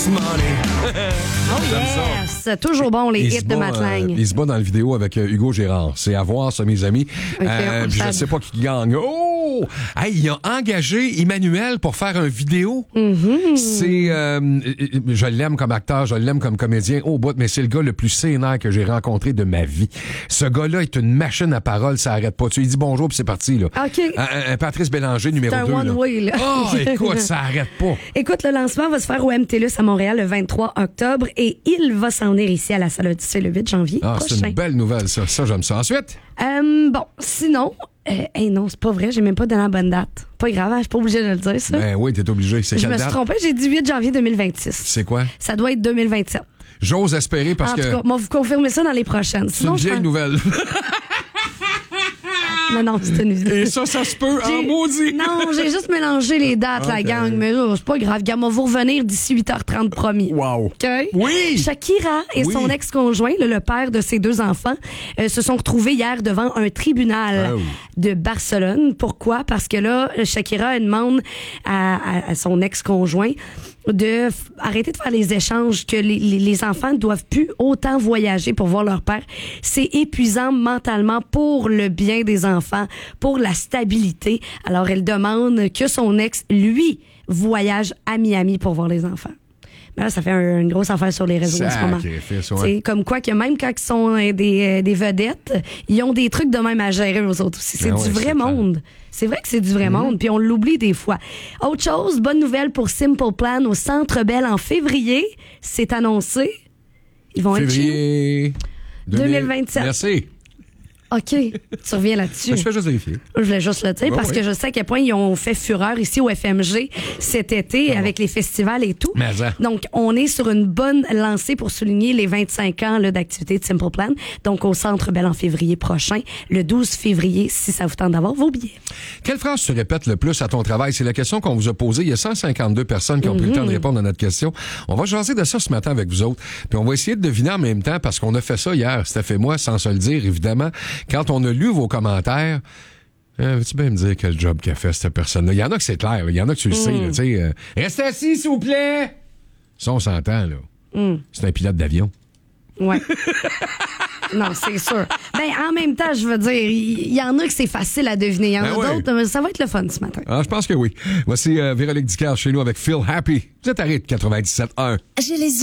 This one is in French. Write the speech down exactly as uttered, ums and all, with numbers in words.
this money. Oh yes! Toujours bon, les hits de Matt Lang. Euh, il se bat dans la vidéo avec euh, Hugo Gérard. C'est à voir, ça, mes amis. Okay, euh, je ne sais pas qui gagne. Oh! Hey, il a engagé Emmanuel pour faire une vidéo. Mm-hmm. C'est... Euh, je l'aime comme acteur, je l'aime comme comédien au bout, mais c'est le gars le plus sénère que j'ai rencontré de ma vie. Ce gars-là est une machine à parole, ça arrête pas. Tu lui dis bonjour puis c'est parti, là. OK. Un, un Patrice Bélanger, numéro deux. C'est un one-way, là. Oh, écoute, ça arrête pas. Écoute, le lancement va se faire au M T L U S à Montréal le vingt-trois octobre et il va s'en venir ici à la Salle Odyssée le huit janvier Ah, prochain. c'est une belle nouvelle, ça. Ça, j'aime ça. Ensuite? Euh, bon, sinon... Euh, hey non, c'est pas vrai, j'ai même pas donné la bonne date. Pas grave, hein, je suis pas obligée de le dire, ça. Ben oui, t'es obligé. C'est je quelle me suis date? trompée, j'ai dit huit janvier deux mille vingt-six. C'est quoi? Ça doit être deux mille vingt-sept. J'ose espérer parce en que... En tout cas, moi, vous confirmez ça dans les prochaines. C'est une vieille je... nouvelle. Non, non, c'est une vidéo. Et ça, ça se peut en maudit. Non, j'ai juste mélangé les dates, okay. La gang, mais là, c'est pas grave. Regarde, on va vous revenir d'ici huit heures trente promis. Wow. OK? Oui! Shakira et oui. son ex-conjoint, le, le père de ses deux enfants, euh, se sont retrouvés hier devant un tribunal oh. de Barcelone. Pourquoi? Parce que là, Shakira demande à, à, à son ex-conjoint de f- arrêter de faire les échanges, que les, les, les enfants ne doivent plus autant voyager pour voir leur père. C'est épuisant mentalement pour le bien des enfants, pour la stabilité. Alors, elle demande que son ex, lui, voyage à Miami pour voir les enfants. Mais là, ça fait un, une grosse affaire sur les réseaux en ce moment. C'est ouais. Comme quoi que même quand ils sont des, des vedettes, ils ont des trucs de même à gérer aux autres aussi. C'est ben du ouais, vrai c'est monde. Clair. C'est vrai que c'est du vrai mm-hmm. monde, puis on l'oublie des fois. Autre chose, bonne nouvelle pour Simple Plan au Centre Bell en février. C'est annoncé. Ils vont février être deux mille vingt-sept. Merci. OK, tu reviens là-dessus. Ben, je fais juste vérifier. Je voulais juste le dire ben parce oui. que je sais à quel point ils ont fait fureur ici au F M G cet été ah avec bon. les festivals et tout. Mais ça. Donc, on est sur une bonne lancée pour souligner les vingt-cinq ans là, d'activité de Simple Plan. Donc, au Centre Bell en février prochain, le douze février, si ça vous tente d'avoir vos billets. Quelle phrase tu répètes le plus à ton travail? C'est la question qu'on vous a posée. Il y a cent cinquante-deux personnes qui ont mm-hmm. pris le temps de répondre à notre question. On va jaser de ça ce matin avec vous autres. Puis on va essayer de deviner en même temps parce qu'on a fait ça hier, Steph et moi, sans se le dire, évidemment. Quand on a lu vos commentaires, euh, veux-tu bien me dire quel job qu'a fait cette personne-là? Il y en a que c'est clair, il y en a que tu le mm. sais. Là, euh, restez assis, s'il vous plaît! Ça, on s'entend, là. Mm. C'est un pilote d'avion. Ouais. Non, c'est sûr. Ben, en même temps, je veux dire, il y, y en a que c'est facile à deviner. Il y en ben a ouais. d'autres, mais ça va être le fun ce matin. Ah, je pense que oui. Voici euh, Véronique Dicker chez nous avec Feel Happy. Vous êtes à rythme quatre-vingt-dix-sept un. J'ai les